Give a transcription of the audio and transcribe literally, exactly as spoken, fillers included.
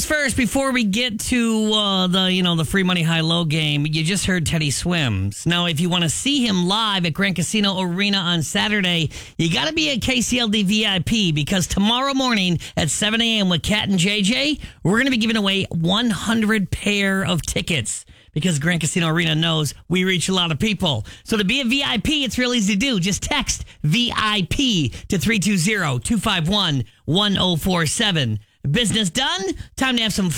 first, before we get to uh, the you know the free money high low game, you just heard Teddy Swims. Now, if you want to see him live at Grand Casino Arena on Saturday, you got to be a K C L D V I P because tomorrow morning at seven a.m. with Kat and J J, we're going to be giving away one hundred pair of tickets. Because Grand Casino Arena knows we reach a lot of people. So to be a V I P, it's real easy to do. Just text V I P to three two zero, two five one, one zero four seven. Business done. Time to have some fun.